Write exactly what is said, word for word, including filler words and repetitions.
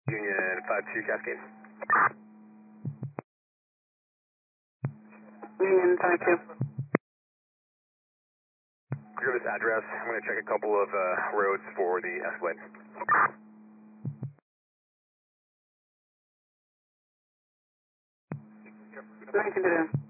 Union five two Cascade. Union five two. Give this address. I'm going to check a couple of uh, roads for the Escalade. Going to do.